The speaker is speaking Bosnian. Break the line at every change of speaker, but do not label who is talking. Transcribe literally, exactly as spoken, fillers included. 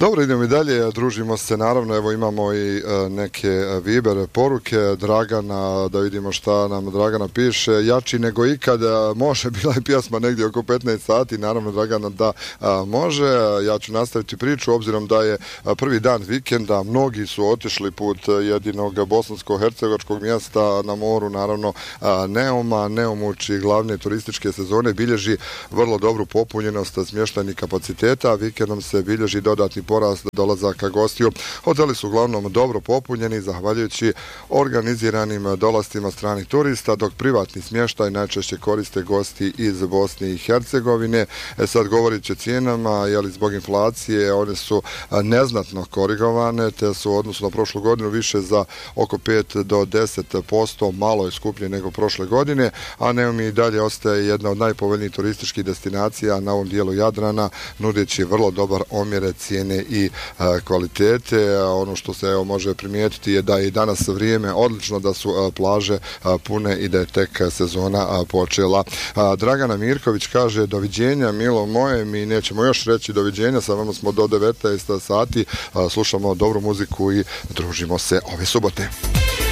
Dobro, idemo i dalje, družimo se, naravno, evo imamo i e, neke Viber poruke Dragana, da vidimo šta nam Dragana piše. Jači nego ikad, može, bila je pjesma negdje oko petnaest sati, naravno Dragana da a, može. Ja ću nastaviti priču, obzirom da je a, prvi dan vikenda, mnogi su otišli put jedinog bosansko-hercegovačkog mjesta na moru, naravno a, Neuma. Neum uči glavne turističke sezone, bilježi vrlo dobru popunjenost smještajnih kapaciteta, vikendom se bilježi dodatni porast dolazaka gostiju. Hoteli su uglavnom dobro popunjeni zahvaljujući organiziranim dolascima stranih turista, dok privatni smještaj najčešće koriste gosti iz Bosne i Hercegovine. E sad, govorit će cijenama, jeli zbog inflacije one su neznatno korigovane, te su u odnosu na prošlu godinu više za oko pet do deset posto, malo je skuplje nego prošle godine, a Neum i dalje ostaje jedna od najpovoljnijih turističkih destinacija na ovom dijelu Jadrana, nudeći vrlo dobar omjere cijene i a, kvalitete. A ono što se evo može primijetiti je da je i danas vrijeme odlično, da su a, plaže a, pune i da je tek sezona a, počela. A, Dragana Mirković kaže: doviđenja milo moje, mi nećemo još reći doviđenja, sa vama smo do devetnaest sati, a, slušamo dobru muziku i družimo se ove subote.